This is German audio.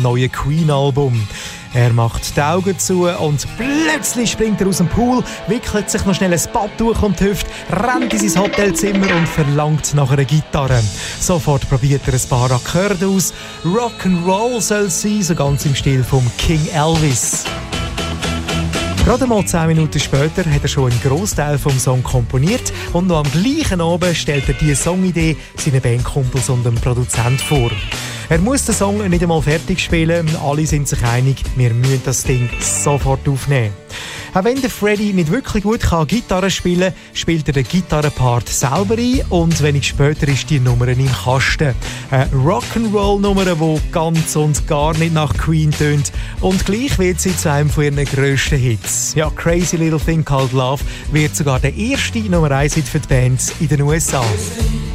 neuen Queen-Album. Er macht die Augen zu und plötzlich springt er aus dem Pool, wickelt sich noch schnell ein Badtuch um die Hüfte, rennt in sein Hotelzimmer und verlangt nach einer Gitarre. Sofort probiert er ein paar Akkorde aus. Rock'n'Roll soll es sein, so ganz im Stil vom King Elvis. Gerade mal 10 Minuten später hat er schon einen Grossteil vom Song komponiert und noch am gleichen Abend stellt er diese Songidee seinen Bandkumpels und dem Produzent vor. Er muss den Song nicht einmal fertig spielen, alle sind sich einig, wir müssen das Ding sofort aufnehmen. Auch wenn der Freddie nicht wirklich gut Gitarre spielen kann, spielt er den Gitarrenpart selber ein und wenig später ist die Nummer im Kasten. Eine Rock'n'Roll-Nummer, die ganz und gar nicht nach Queen tönt und gleich wird sie zu einem von ihren grössten Hits. Ja, Crazy Little Thing Called Love wird sogar der erste Nummer 1 Hit für die Bands in den USA.